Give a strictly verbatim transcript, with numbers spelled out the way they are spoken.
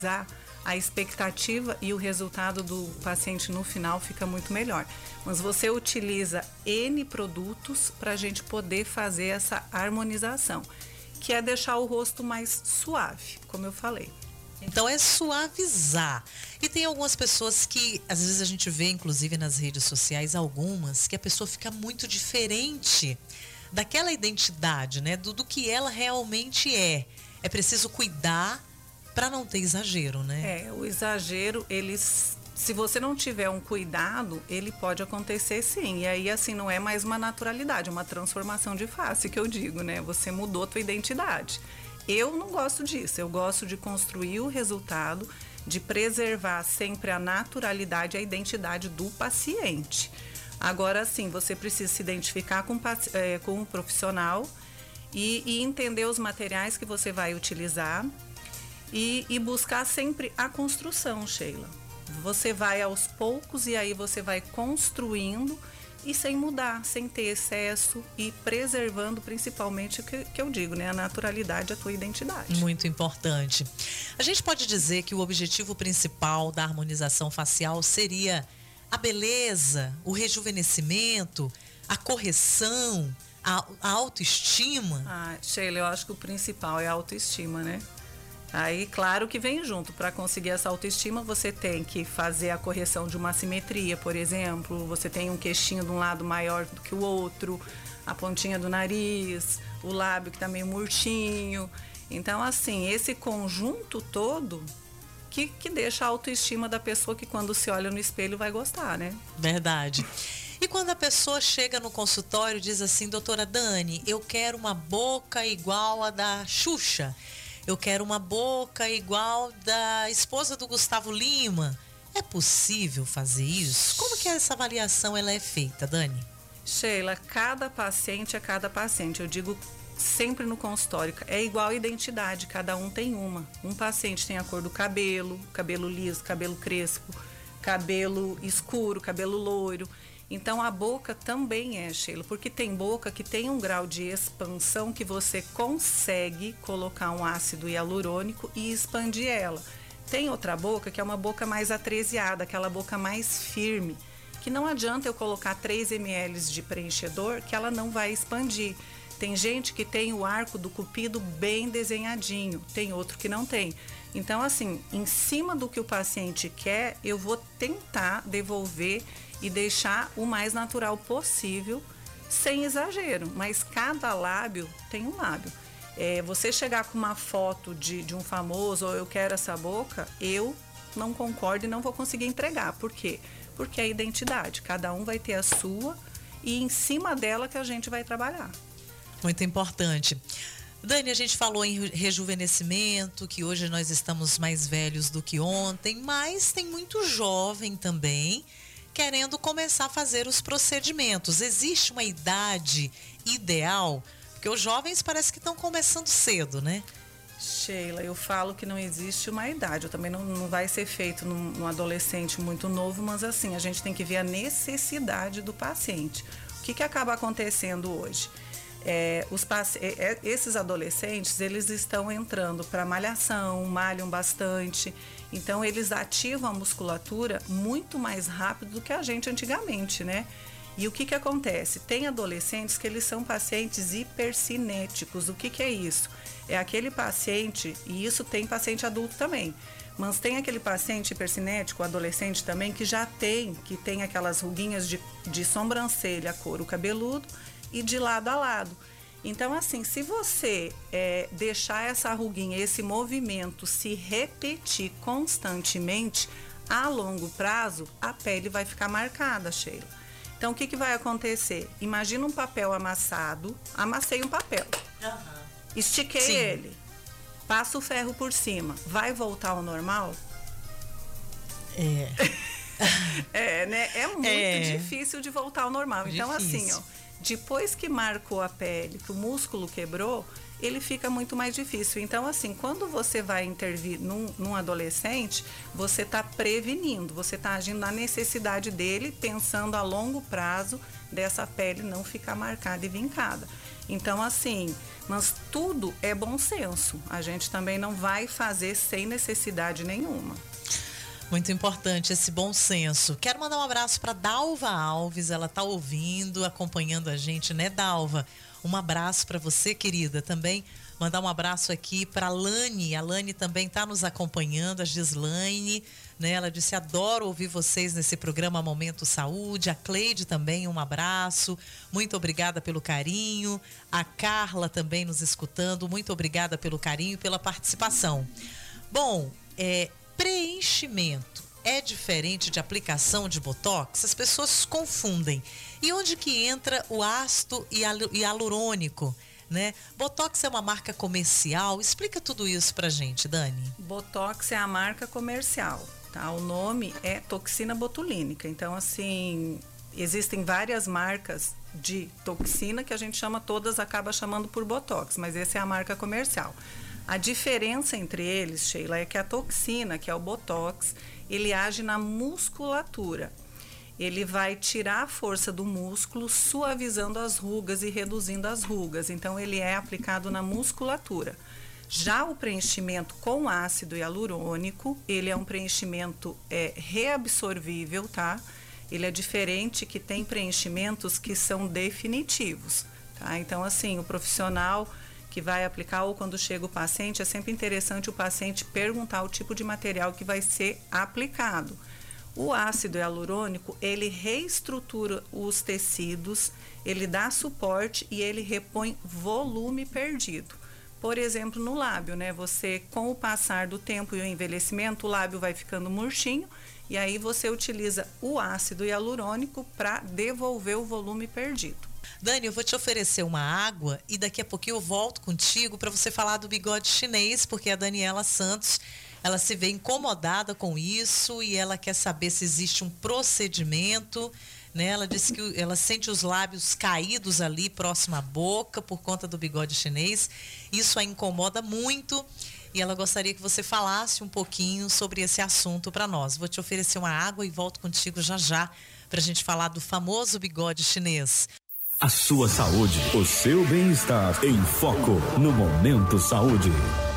a expectativa e o resultado do paciente no final fica muito melhor. Mas você utiliza N produtos para a gente poder fazer essa harmonização, que é deixar o rosto mais suave, como eu falei. Então é suavizar. E tem algumas pessoas que, às vezes a gente vê, inclusive nas redes sociais, algumas, que a pessoa fica muito diferente daquela identidade, né? Do, do que ela realmente é. É preciso cuidar para não ter exagero, né? É, o exagero, eles, se você não tiver um cuidado, ele pode acontecer sim. E aí, assim, não é mais uma naturalidade, é uma transformação de face, que eu digo, né? Você mudou a tua identidade. Eu não gosto disso, eu gosto de construir o resultado, de preservar sempre a naturalidade e a identidade do paciente. Agora sim, você precisa se identificar com, é, com o profissional e, e entender os materiais que você vai utilizar e, e buscar sempre a construção, Sheila. Você vai aos poucos e aí você vai construindo e sem mudar, sem ter excesso e preservando principalmente o que, que eu digo, né? A naturalidade, a tua identidade. Muito importante. A gente pode dizer que o objetivo principal da harmonização facial seria a beleza, o rejuvenescimento, a correção, a, a autoestima? Ah, Sheila, eu acho que o principal é a autoestima, né? Aí, claro que vem junto. Para conseguir essa autoestima, você tem que fazer a correção de uma assimetria, por exemplo. Você tem um queixinho de um lado maior do que o outro, a pontinha do nariz, o lábio que tá meio murchinho. Então, assim, esse conjunto todo que, que deixa a autoestima da pessoa que quando se olha no espelho vai gostar, né? Verdade. E quando a pessoa chega no consultório e diz assim, doutora Dani, eu quero uma boca igual a da Xuxa. Eu quero uma boca igual da esposa do Gustavo Lima. É possível fazer isso? Como que essa avaliação ela é feita, Dani? Sheila, cada paciente é cada paciente. Eu digo sempre no consultório, é igual a identidade, cada um tem uma. Um paciente tem a cor do cabelo, cabelo liso, cabelo crespo, cabelo escuro, cabelo loiro. Então a boca também é, Sheila, porque tem boca que tem um grau de expansão que você consegue colocar um ácido hialurônico e expandir ela. Tem outra boca que é uma boca mais atresiada, aquela boca mais firme, que não adianta eu colocar três mililitros de preenchedor que ela não vai expandir. Tem gente que tem o arco do cupido bem desenhadinho, tem outro que não tem. Então, assim, em cima do que o paciente quer, eu vou tentar devolver e deixar o mais natural possível, sem exagero. Mas cada lábio tem um lábio. É, você chegar com uma foto de, de um famoso, ou eu quero essa boca, eu não concordo e não vou conseguir entregar. Por quê? Porque é a identidade. Cada um vai ter a sua e em cima dela que a gente vai trabalhar. Muito importante. Dani, a gente falou em rejuvenescimento, que hoje nós estamos mais velhos do que ontem, mas tem muito jovem também querendo começar a fazer os procedimentos. Existe uma idade ideal? Porque os jovens parece que estão começando cedo, né? Sheila, eu falo que não existe uma idade. Eu também não, não vai ser feito num, num adolescente muito novo, mas assim, a gente tem que ver a necessidade do paciente. O que que acaba acontecendo hoje? É, os, é, esses adolescentes, eles estão entrando para malhação, malham bastante, então eles ativam a musculatura muito mais rápido do que a gente antigamente, né? E o que que acontece? Tem adolescentes que eles são pacientes hipercinéticos. O que que é isso? É aquele paciente, e isso tem paciente adulto também, mas tem aquele paciente hipercinético, adolescente também, que já tem, que tem aquelas ruguinhas de, de sobrancelha, couro cabeludo, e de lado a lado. Então, assim, se você é, deixar essa ruguinha, esse movimento se repetir constantemente, a longo prazo, a pele vai ficar marcada, Sheila. Então, o que que vai acontecer? Imagina um papel amassado, amassei um papel, uhum. estiquei Sim. ele, passo o ferro por cima, vai voltar ao normal? É. é, né? É muito é. difícil de voltar ao normal. Então, difícil. assim, ó, depois que marcou a pele, que o músculo quebrou, ele fica muito mais difícil. Então, assim, quando você vai intervir num, num adolescente, você está prevenindo, você está agindo na necessidade dele, pensando a longo prazo dessa pele não ficar marcada e vincada. Então, assim, mas tudo é bom senso. A gente também não vai fazer sem necessidade nenhuma. Muito importante esse bom senso. Quero mandar um abraço para Dalva Alves, ela está ouvindo, acompanhando a gente, né, Dalva? Um abraço para você, querida. Também mandar um abraço aqui para a Lani. A Lani também está nos acompanhando, a Gislaine, né? Ela disse, adoro ouvir vocês nesse programa Momento Saúde. A Cleide também, um abraço. Muito obrigada pelo carinho. A Carla também nos escutando. Muito obrigada pelo carinho e pela participação. Bom, é, preenchimento é diferente de aplicação de botox? As pessoas confundem. E onde que entra o ácido hialurônico, né? Botox é uma marca comercial? Explica tudo isso pra gente, Dani. Botox é a marca comercial, tá? O nome é toxina botulínica. Então, assim, existem várias marcas de toxina que a gente chama, todas acaba chamando por Botox, mas essa é a marca comercial. A diferença entre eles, Sheila, é que a toxina, que é o Botox, ele age na musculatura. Ele vai tirar a força do músculo, suavizando as rugas e reduzindo as rugas. Então, ele é aplicado na musculatura. Já o preenchimento com ácido hialurônico, ele é um preenchimento é, reabsorvível, tá? Ele é diferente, que tem preenchimentos que são definitivos, tá? Então, assim, o profissional que vai aplicar, ou quando chega o paciente, é sempre interessante o paciente perguntar o tipo de material que vai ser aplicado. O ácido hialurônico, ele reestrutura os tecidos, ele dá suporte e ele repõe volume perdido. Por exemplo, no lábio, né? Você, com o passar do tempo e o envelhecimento, o lábio vai ficando murchinho e aí você utiliza o ácido hialurônico para devolver o volume perdido. Dani, eu vou te oferecer uma água e daqui a pouquinho eu volto contigo para você falar do bigode chinês, porque a Daniela Santos, ela se vê incomodada com isso e ela quer saber se existe um procedimento, né? Ela disse que ela sente os lábios caídos ali próximo à boca por conta do bigode chinês. Isso a incomoda muito e ela gostaria que você falasse um pouquinho sobre esse assunto para nós. Vou te oferecer uma água e volto contigo já já para a gente falar do famoso bigode chinês. A sua saúde, o seu bem-estar em foco no Momento Saúde.